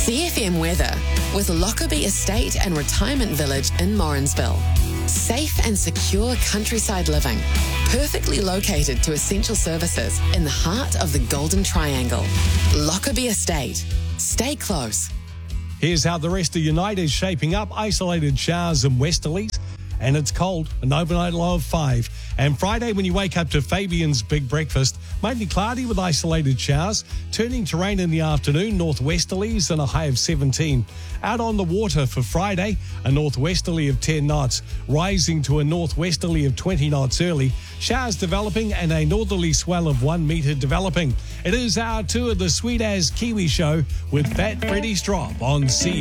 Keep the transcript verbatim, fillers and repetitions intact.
C F M weather with Lockerbie Estate and Retirement Village in Morrinsville. Safe and secure countryside living, perfectly located to essential services in the heart of the Golden Triangle. Lockerbie Estate. Stay close. Here's how the rest of your night is shaping up. Isolated showers and westerlies. And it's cold, an overnight low of five. And Friday, when you wake up to Fabian's Big Breakfast, mainly cloudy with isolated showers, turning to rain in the afternoon, northwesterlies and a high of seventeen. Out on the water for Friday, a northwesterly of ten knots, rising to a northwesterly of twenty knots early. Showers developing and a northerly swell of one metre developing. It is hour two of the Sweet As Kiwi Show with Fat Freddy's Drop on C